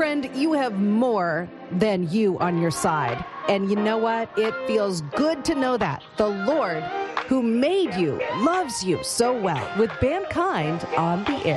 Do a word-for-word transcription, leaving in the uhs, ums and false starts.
Friend, you have more than you on your side. And you know what? It feels good to know that the Lord who made you loves you so well with Mankind on the Air.